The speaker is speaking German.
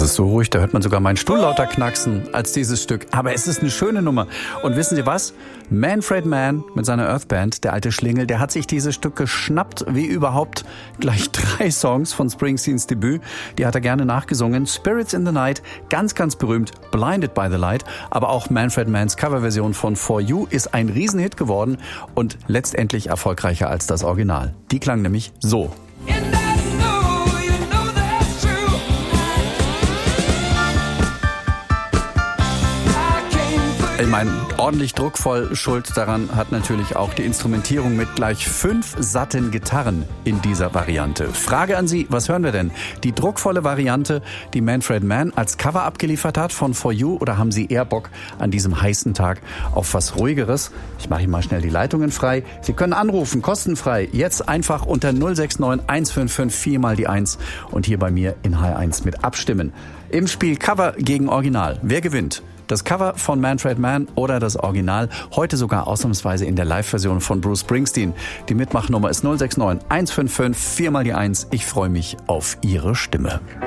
ist so ruhig, da hört man sogar meinen Stuhl lauter knacksen als dieses Stück. Aber es ist eine schöne Nummer. Und wissen Sie was? Manfred Mann mit seiner Earth-Band, der alte Schlingel, der hat sich dieses Stück geschnappt, wie überhaupt gleich 3 Songs von Springsteens Debüt. Die hat er gerne nachgesungen. Spirits in the Night, ganz, ganz berühmt, Blinded by the Light. Aber auch Manfred Manns Coverversion von For You ist ein Riesenhit geworden und letztendlich erfolgreicher als das Original. Die klang nämlich so. Ich meine, ordentlich druckvoll. Schuld daran hat natürlich auch die Instrumentierung mit gleich 5 satten Gitarren in dieser Variante. Frage an Sie, was hören wir denn? Die druckvolle Variante, die Manfred Mann als Cover abgeliefert hat von For You, oder haben Sie eher Bock an diesem heißen Tag auf was Ruhigeres? Ich mache Ihnen mal schnell die Leitungen frei. Sie können anrufen, kostenfrei, jetzt einfach unter 069 155 4 mal die 1 und hier bei mir in H1 mit abstimmen. Im Spiel Cover gegen Original. Wer gewinnt? Das Cover von Manfred Mann oder das Original, heute sogar ausnahmsweise in der Live-Version von Bruce Springsteen. Die Mitmachnummer ist 069 155 4 mal die 1. Ich freue mich auf Ihre Stimme.